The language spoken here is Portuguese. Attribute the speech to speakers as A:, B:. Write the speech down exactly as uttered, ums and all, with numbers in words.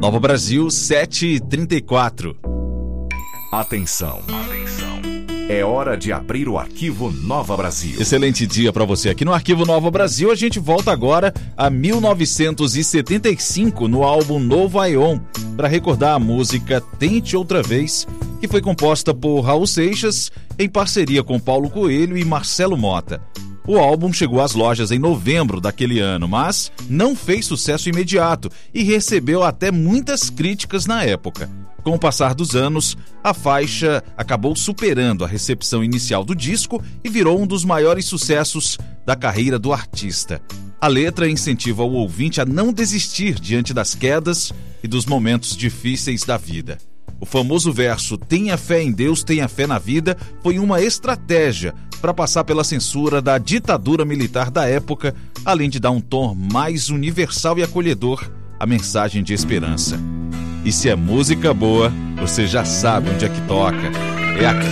A: Nova Brasil, sete e trinta e quatro.
B: Atenção, atenção. É hora de abrir o Arquivo Nova Brasil.
A: Excelente dia para você. Aqui no Arquivo Nova Brasil, a gente volta agora a mil novecentos e setenta e cinco, no álbum Novo Aion, para recordar a música Tente Outra Vez, que foi composta por Raul Seixas em parceria com Paulo Coelho e Marcelo Mota. O álbum chegou às lojas em novembro daquele ano, mas não fez sucesso imediato e recebeu até muitas críticas na época. Com o passar dos anos, a faixa acabou superando a recepção inicial do disco e virou um dos maiores sucessos da carreira do artista. A letra incentiva o ouvinte a não desistir diante das quedas e dos momentos difíceis da vida. O famoso verso "Tenha fé em Deus, tenha fé na vida" foi uma estratégia para passar pela censura da ditadura militar da época, além de dar um tom mais universal e acolhedor à mensagem de esperança. E se é música boa, você já sabe onde é que toca. É aqui